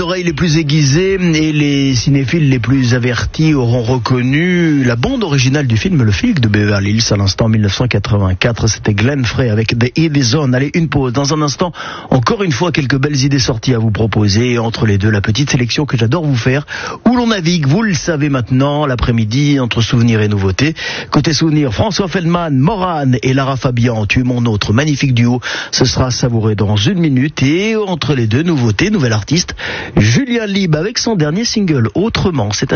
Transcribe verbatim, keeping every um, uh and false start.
Les oreilles les plus aiguisées et les cinéphiles les plus avertis auront reconnu la bande originale du film Le Flic de Beverly Hills à l'instant mille neuf cent quatre-vingt-quatre. C'était Glenn Frey avec The Easy Zone. Allez, une pause. Dans un instant, encore une fois, quelques belles idées sorties à vous proposer. Et entre les deux, la petite sélection que j'adore vous faire, où l'on navigue, vous le savez maintenant, l'après-midi, entre souvenirs et nouveautés. Côté souvenirs, François Feldman, Morane et Lara Fabian, Tu es mon autre magnifique duo. Ce sera savouré dans une minute. Et entre les deux, nouveautés, nouvel artiste, Julien Lieb avec son dernier single, Autrement. C'est